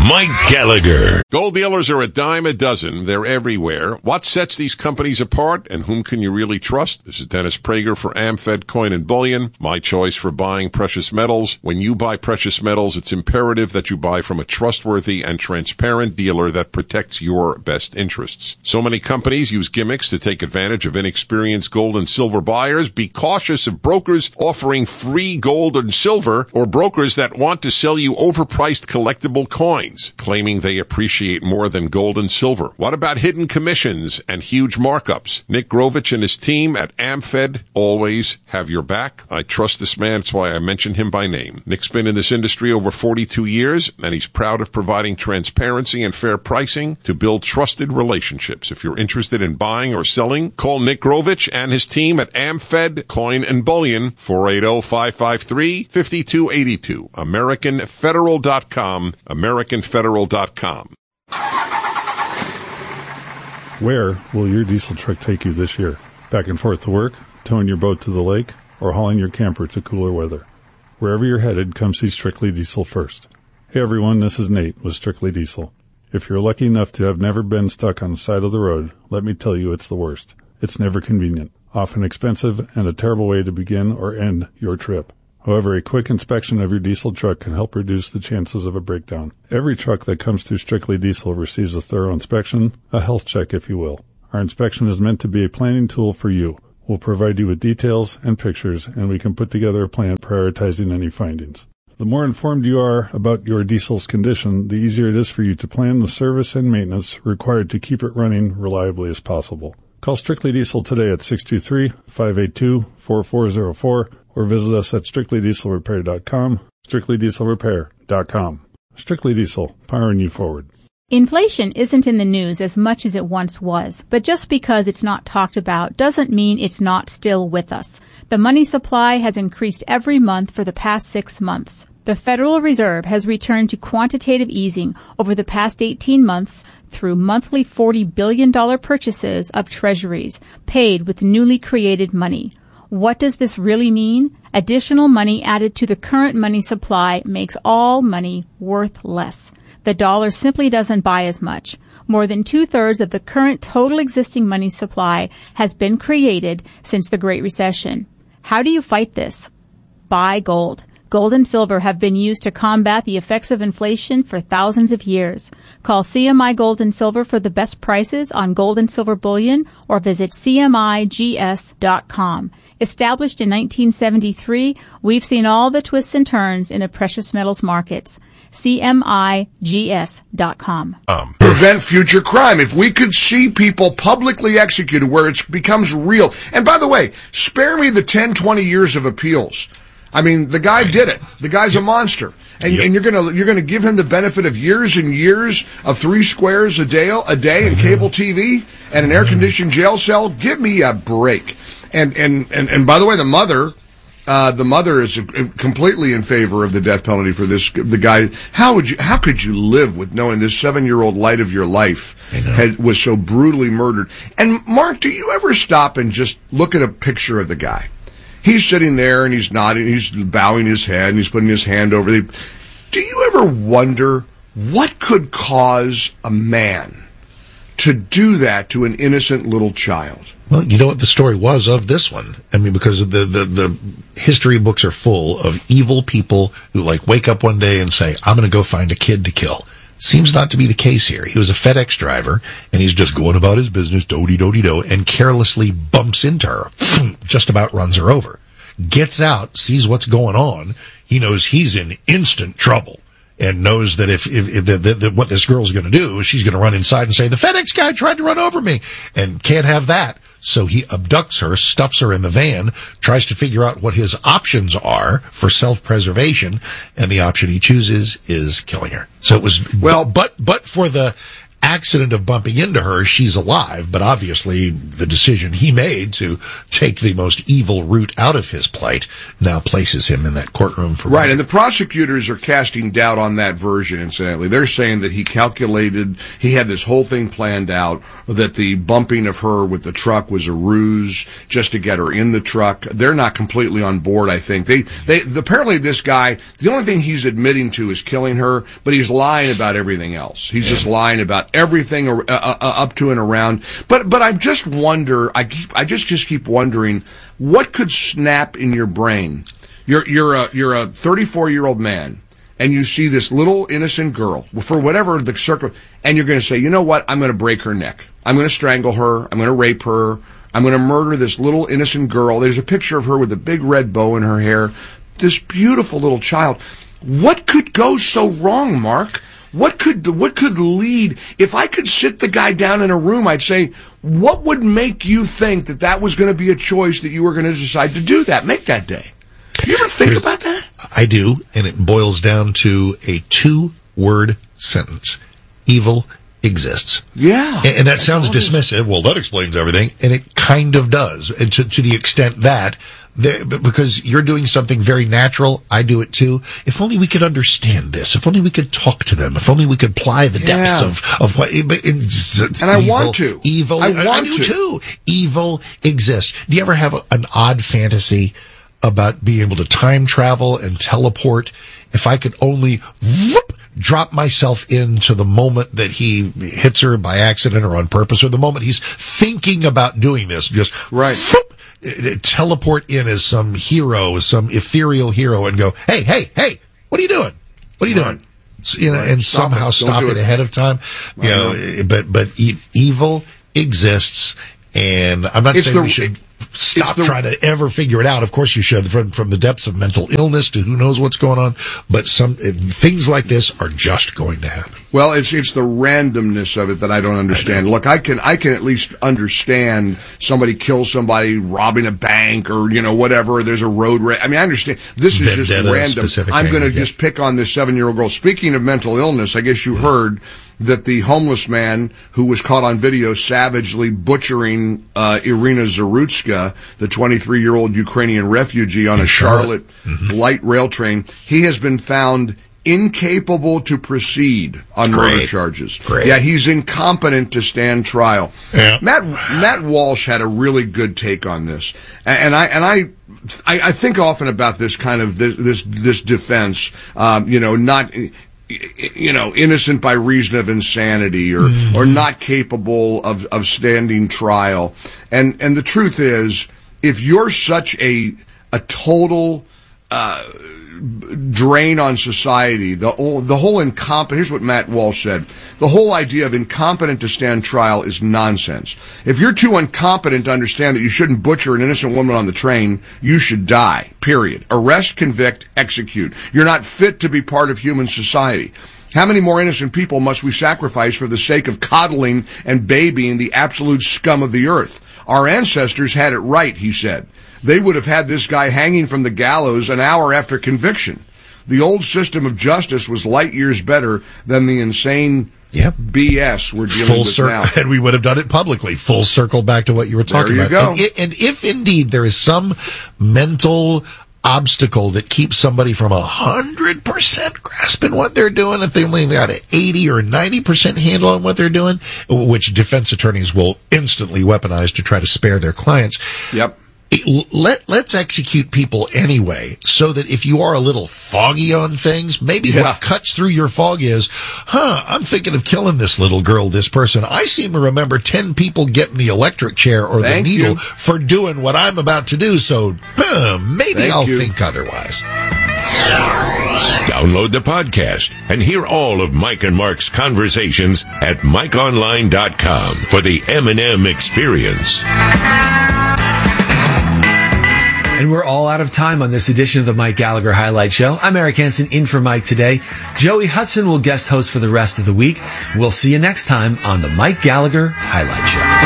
Mike Gallagher. Gold dealers are a dime a dozen. They're everywhere. What sets these companies apart, and whom can you really trust? This is Dennis Prager for AmFed Coin and Bullion, my choice for buying precious metals. When you buy precious metals, it's imperative that you buy from a trustworthy and transparent dealer that protects your best interests. So many companies use gimmicks to take advantage of inexperienced gold and silver buyers. Be cautious of brokers offering free gold and silver, or brokers that want to sell you overpriced collectible coins, claiming they appreciate more than gold and silver. What about hidden commissions and huge markups? Nick Grovich and his team at AmFed always have your back. I trust this man. That's why I mention him by name. Nick's been in this industry over 42 years, and he's proud of providing transparency and fair pricing to build trusted relationships. If you're interested in buying or selling, call Nick Grovich and his team at AmFed Coin and Bullion, 480-553-5282. AmericanFederal.com. AmericanFederal.com. Where will your diesel truck take you this year? Back and forth to work, towing your boat to the lake, or hauling your camper to cooler weather? Wherever you're headed, come see Strictly Diesel first. Hey everyone, this is Nate with Strictly Diesel. If you're lucky enough to have never been stuck on the side of the road, let me tell you it's the worst. It's never convenient, often expensive, and a terrible way to begin or end your trip. However, a quick inspection of your diesel truck can help reduce the chances of a breakdown. Every truck that comes through Strictly Diesel receives a thorough inspection, a health check if you will. Our inspection is meant to be a planning tool for you. We'll provide you with details and pictures, and we can put together a plan prioritizing any findings. The more informed you are about your diesel's condition, the easier it is for you to plan the service and maintenance required to keep it running reliably as possible. Call Strictly Diesel today at 623-582-4404 or visit us at strictlydieselrepair.com, strictlydieselrepair.com. Strictly Diesel, powering you forward. Inflation isn't in the news as much as it once was, but just because it's not talked about doesn't mean it's not still with us. The money supply has increased every month for the past 6 months. The Federal Reserve has returned to quantitative easing over the past 18 months through monthly $40 billion purchases of treasuries paid with newly created money. What does this really mean? Additional money added to the current money supply makes all money worth less. The dollar simply doesn't buy as much. More than 2/3 of the current total existing money supply has been created since the Great Recession. How do you fight this? Buy gold. Gold and silver have been used to combat the effects of inflation for thousands of years. Call CMI Gold and Silver for the best prices on gold and silver bullion or visit CMIGS.com. Established in 1973, we've seen all the twists and turns in the precious metals markets. CMIGS.com. Prevent future crime. If we could see people publicly executed where it becomes real. And by the way, spare me the 10, 20 years of appeals. I mean, the guy did it. The guy's a monster. And, and you're gonna give him the benefit of years and years of 3 squares a day and cable TV and an air-conditioned jail cell? Give me a break. And by the way, the mother is completely in favor of the death penalty for the guy. How could you live with knowing this 7-year-old light of your life was so brutally murdered? And Mark, do you ever stop and just look at a picture of the guy? He's sitting there and he's nodding, he's bowing his head and he's putting his hand over the. Do you ever wonder what could cause a man to do that to an innocent little child? Well, you know what the story was of this one. I mean, because the history books are full of evil people who wake up one day and say, I'm going to go find a kid to kill. Seems not to be the case here. He was a FedEx driver and he's just going about his business, do, and carelessly bumps into her. Just about runs her over. Gets out, sees what's going on. He knows he's in instant trouble. And knows that if what this girl's going to do is she's going to run inside and say, the FedEx guy tried to run over me, and can't have that. So he abducts her, stuffs her in the van, tries to figure out what his options are for self-preservation, and the option he chooses is killing her. So it was, but for the accident of bumping into her, she's alive, but obviously the decision he made to take the most evil route out of his plight now places him in that courtroom for right. And the prosecutors are casting doubt on that version, incidentally. They're saying that he had this whole thing planned out, that the bumping of her with the truck was a ruse just to get her in the truck. They're not completely on board, I think. Apparently this guy, the only thing he's admitting to is killing her, but he's lying about everything else. He's just lying about everything up to and around. But I just wonder, I just keep wondering, what could snap in your brain? You're a 34-year-old man, and you see this little innocent girl, for whatever the circle, and you're going to say, you know what, I'm going to break her neck. I'm going to strangle her. I'm going to rape her. I'm going to murder this little innocent girl. There's a picture of her with a big red bow in her hair. This beautiful little child. What could go so wrong, Mark? What could lead? If I could sit the guy down in a room, I'd say, what would make you think that was going to be a choice that you were going to decide to do that, make that day? You ever think about that? I do, and it boils down to a 2-word sentence. Evil exists. Yeah. And that sounds dismissive. Well, that explains everything. And it kind of does, and to the extent that, because you're doing something very natural, I do it too. If only we could understand this. If only we could talk to them. If only we could ply the depths of what. And I want to. Evil. I do too. Evil exists. Do you ever have an odd fantasy about being able to time travel and teleport? If I could only drop myself into the moment that he hits her by accident or on purpose, or the moment he's thinking about doing this, just teleport in as some hero, some ethereal hero, and go, hey, what are you doing? What are you doing? And somehow stop it ahead of time. But evil exists, and I'm not saying we should stop trying to ever figure it out. Of course you should, from the depths of mental illness to who knows what's going on. But things like this are just going to happen. Well, it's the randomness of it that I don't understand. Look, I can at least understand somebody kills somebody robbing a bank or, whatever. There's a road race. I mean, I understand. This is just random. I'm going to just pick on this 7-year-old girl. Speaking of mental illness, I guess you heard that the homeless man who was caught on video savagely butchering Irina Zarutska, the 23-year-old Ukrainian refugee on a Charlotte light rail train, he has been found incapable to proceed on murder charges. Great. Yeah, he's incompetent to stand trial. Yeah. Matt Walsh had a really good take on this, and I think often about this kind of this defense. Not innocent by reason of insanity or not capable of standing trial. And the truth is, if you're such a total drain on society, the whole incompetent, here's what Matt Walsh said, the whole idea of incompetent to stand trial is nonsense. If you're too incompetent to understand that you shouldn't butcher an innocent woman on the train, you should die, period. Arrest, convict, execute. You're not fit to be part of human society. How many more innocent people must we sacrifice for the sake of coddling and babying the absolute scum of the earth? Our ancestors had it right, he said. They would have had this guy hanging from the gallows an hour after conviction. The old system of justice was light years better than the insane BS we're dealing with now. And we would have done it publicly. Full circle back to what you were talking about. There you go. And if indeed there is some mental obstacle that keeps somebody from 100% grasping what they're doing, if they only got an 80 or 90% handle on what they're doing, which defense attorneys will instantly weaponize to try to spare their clients. Yep. Let's execute people anyway, so that if you are a little foggy on things, maybe what cuts through your fog is, I'm thinking of killing this little girl, this person. I seem to remember 10 people getting the electric chair or the needle for doing what I'm about to do, so maybe I'll think otherwise. Download the podcast and hear all of Mike and Mark's conversations at MikeOnline.com for the M&M experience. And we're all out of time on this edition of the Mike Gallagher Highlight Show. I'm Eric Hansen, in for Mike today. Joey Hudson will guest host for the rest of the week. We'll see you next time on the Mike Gallagher Highlight Show.